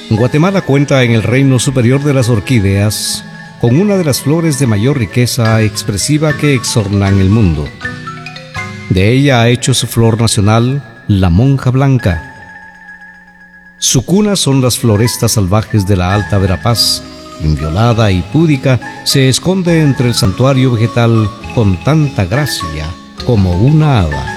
Guatemala cuenta en el reino superior de las orquídeas con una de las flores de mayor riqueza expresiva que exornan el mundo. De ella ha hecho su flor nacional la monja blanca. Su cuna son las florestas salvajes de la Alta Verapaz. Inviolada y púdica, se esconde entre el santuario vegetal con tanta gracia como una hada.